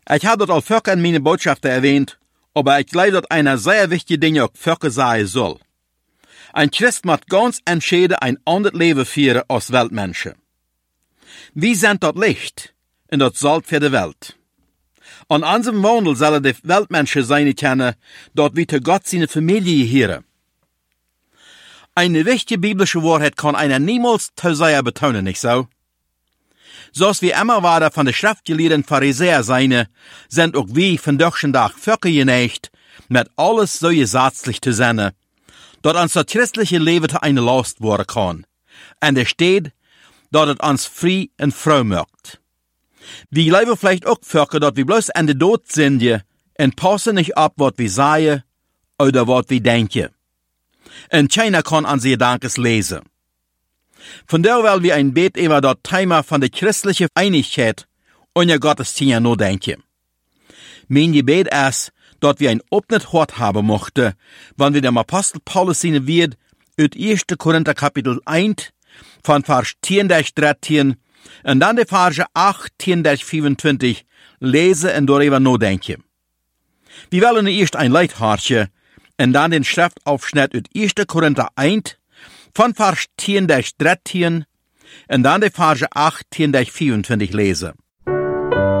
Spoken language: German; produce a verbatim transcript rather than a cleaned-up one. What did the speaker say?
Ich habe das al Völker in meine Botschaften erwähnt, aber ich glaube, dass eine sehr wichtige Dinge auch Völker sein soll. Ein Christ muss ganz entschieden ein anderes Leben führen als Weltmenschen. Wir sind das Licht und das Salz für die Welt. An unserem Wandel sollen die Weltmenschen sein kennen, dort wir zu Gott seine Familie gehören. Eine wichtige biblische Wahrheit kann einer niemals zu sehr betonen, nicht so? So als wir immer weiter von der schriftgelehrten Pharisäer seien, sind auch wir von deutschen Tag Völker geneigt, mit alles so gesetzlich zu sein, dass uns das christliche Leben zu einer Last worden kann. Und es steht, dass es uns frei und froh macht. Wir glauben vielleicht auch Völker, dass wir bloß an der Tod sind und passen nicht ab, was wir sagen oder was wir denken. Und keiner kann unsere Gedanken lesen. Von daher wollen wir ein Bett über das Thema von der christlichen Einigkeit und der Gottesdienst nur denken. Mein Gebet ist, dass wir ein offenes Hort haben möchten, wenn wir dem Apostel Paulus sehen wird, aus erster Korinther Kapitel eins, von Vers zehn bis dreizehn, und dann die Verse achtzehn bis fünfundzwanzig, lesen und darüber nachdenken. Wir wollen erst ein Leithorchen, und dann den Schriftaufschnitt aus erster Korinther eins, von Vers zehn bis dreizehn, und dann die Verse achtzehn bis fünfundzwanzig lesen.